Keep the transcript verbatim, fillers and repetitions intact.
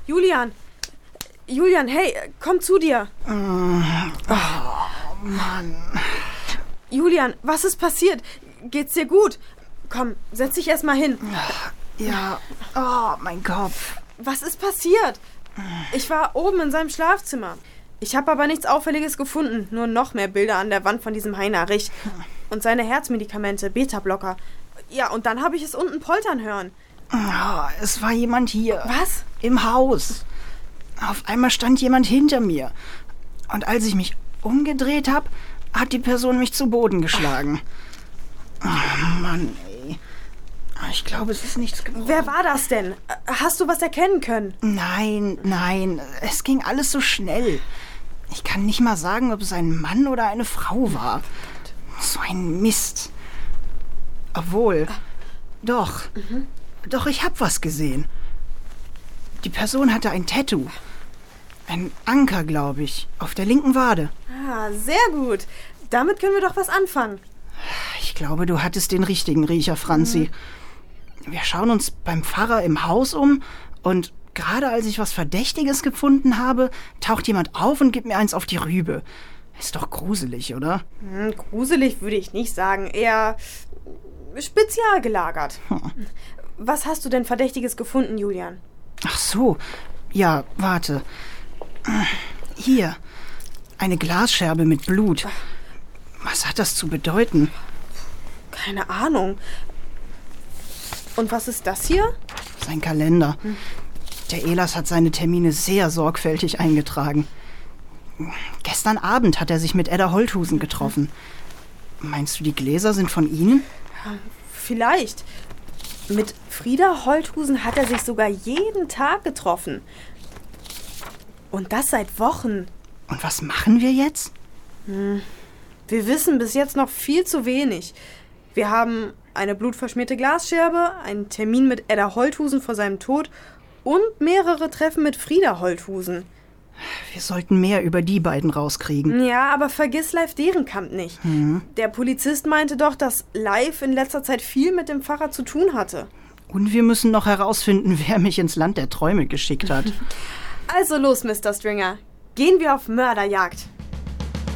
Julian! Julian, hey, komm zu dir! Oh, Mann. Julian, was ist passiert? Geht's dir gut? Komm, setz dich erst mal hin. Ja, oh, mein Kopf. Was ist passiert? Ich war oben in seinem Schlafzimmer. Ich habe aber nichts Auffälliges gefunden, nur noch mehr Bilder an der Wand von diesem Heinrich. Und seine Herzmedikamente, Beta-Blocker. Ja, und dann habe ich es unten poltern hören. Oh, es war jemand hier. Was? Im Haus. Auf einmal stand jemand hinter mir. Und als ich mich umgedreht habe, hat die Person mich zu Boden geschlagen. Oh, Mann, ey. Ich glaube, es ist nichts geworden. Wer war das denn? Hast du was erkennen können? Nein, nein. Es ging alles so schnell. Ich kann nicht mal sagen, ob es ein Mann oder eine Frau war. So ein Mist. Obwohl, doch. Mhm. Doch, ich hab was gesehen. Die Person hatte ein Tattoo. Ein Anker, glaube ich, auf der linken Wade. Ah, sehr gut. Damit können wir doch was anfangen. Ich glaube, du hattest den richtigen Riecher, Franzi. Mhm. Wir schauen uns beim Pfarrer im Haus um und gerade als ich was Verdächtiges gefunden habe, taucht jemand auf und gibt mir eins auf die Rübe. Ist doch gruselig, oder? Hm, gruselig würde ich nicht sagen, eher spezial gelagert. Hm. Was hast du denn Verdächtiges gefunden, Julian? Ach so, ja, warte. Hier, eine Glasscherbe mit Blut. Was hat das zu bedeuten? Keine Ahnung. Und was ist das hier? Sein Kalender. Hm. Der Elas hat seine Termine sehr sorgfältig eingetragen. Gestern Abend hat er sich mit Edda Holthusen getroffen. Meinst du, die Gläser sind von Ihnen? Vielleicht. Mit Frieda Holthusen hat er sich sogar jeden Tag getroffen. Und das seit Wochen. Und was machen wir jetzt? Hm. Wir wissen bis jetzt noch viel zu wenig. Wir haben eine blutverschmierte Glasscherbe, einen Termin mit Edda Holthusen vor seinem Tod und mehrere Treffen mit Frieda Holthusen. Wir sollten mehr über die beiden rauskriegen. Ja, aber vergiss Leif Dehrenkamp nicht. Mhm. Der Polizist meinte doch, dass Leif in letzter Zeit viel mit dem Pfarrer zu tun hatte. Und wir müssen noch herausfinden, wer mich ins Land der Träume geschickt hat. Also los, Mister Stringer. Gehen wir auf Mörderjagd.